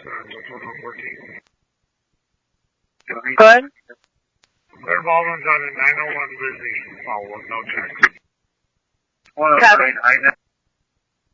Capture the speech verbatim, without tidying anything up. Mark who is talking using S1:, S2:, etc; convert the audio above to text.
S1: Good.
S2: Clear Baldwin's on a nine oh one busy. Oh, with no check.
S1: Copy.